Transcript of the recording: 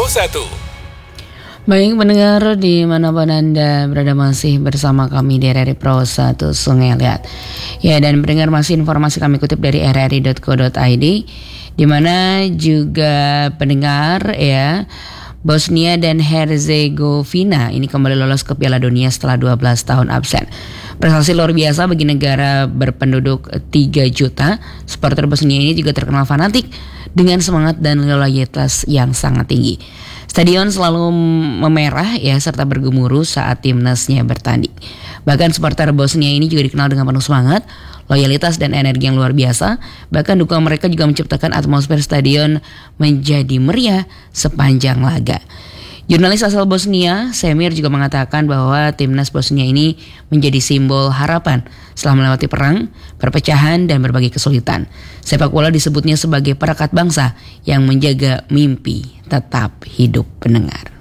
1. Baik pendengar dimanapun Anda berada masih bersama kami di RRI Pro 1 Sungai Liat. Ya, dan pendengar masih informasi kami kutip dari rri.co.id, di mana juga pendengar ya, Bosnia dan Herzegovina ini kembali lolos ke Piala Dunia setelah 12 tahun absen. Prestasi luar biasa bagi negara berpenduduk 3 juta. Supporter Bosnia ini juga terkenal fanatik dengan semangat dan loyalitas yang sangat tinggi. Stadion selalu memerah ya, serta bergemuruh saat timnasnya bertanding. Bahkan supporter Bosnia ini juga dikenal dengan penuh semangat, loyalitas dan energi yang luar biasa. Bahkan dukungan mereka juga menciptakan atmosfer stadion menjadi meriah sepanjang laga. Jurnalis asal Bosnia, Semir, juga mengatakan bahwa timnas Bosnia ini menjadi simbol harapan setelah melewati perang, perpecahan, dan berbagai kesulitan. Sepak bola disebutnya sebagai perekat bangsa yang menjaga mimpi tetap hidup, pendengar.